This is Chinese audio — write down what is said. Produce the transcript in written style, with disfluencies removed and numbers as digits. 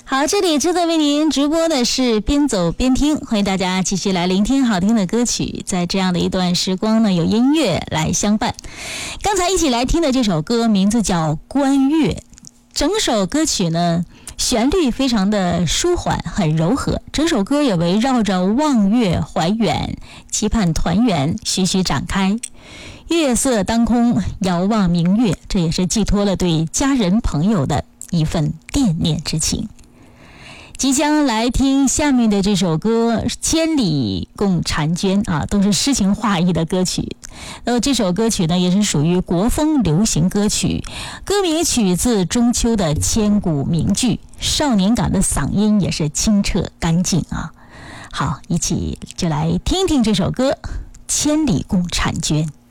好，这里正在为您直播的是边走边听，欢迎大家继续来聆听好听的歌曲。在这样的一段时光呢，有音乐来相伴。刚才一起来听的这首歌名字叫《观月》，整首歌曲呢旋律非常的舒缓，很柔和。整首歌也围绕着望月怀远、期盼团圆徐徐展开。月色当空，遥望明月，这也是寄托了对家人朋友的一份惦念之情。即将来听下面的这首歌《千里共婵娟》啊，都是诗情画意的歌曲。这首歌曲呢也是属于国风流行歌曲，歌名取自中秋的千古名句，少年感的嗓音也是清澈干净啊。好，一起就来听听这首歌《千里共婵娟》。